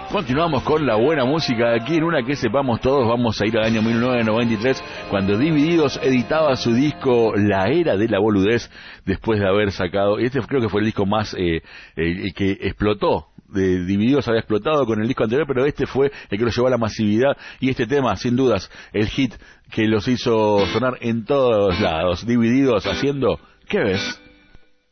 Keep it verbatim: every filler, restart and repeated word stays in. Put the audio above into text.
Continuamos con la buena música aquí en una que sepamos todos. Vamos a ir al año mil novecientos noventa y tres, cuando Divididos editaba su disco La Era de la Boludez, después de haber sacado, y este creo que fue el disco más eh, eh, que explotó. De Divididos había explotado con el disco anterior, pero este fue el que lo llevó a la masividad, y este tema, sin dudas, el hit que los hizo sonar en todos lados. Divididos haciendo ¿Qué ves?